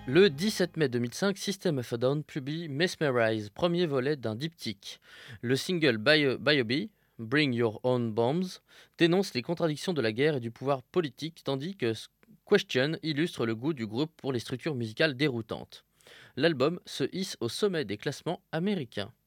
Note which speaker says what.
Speaker 1: Le 17 mai 2005, System of a Down publie Mesmerize, premier volet d'un diptyque. Le single Biobe, Bring Your Own Bombs, dénonce les contradictions de la guerre et du pouvoir politique, tandis que Question illustre le goût du groupe pour les structures musicales déroutantes. L'album se hisse au sommet des classements américains.